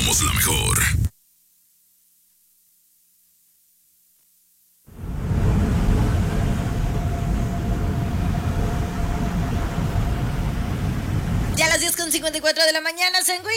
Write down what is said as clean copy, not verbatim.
somos la mejor. Ya a las 10:54 de la mañana se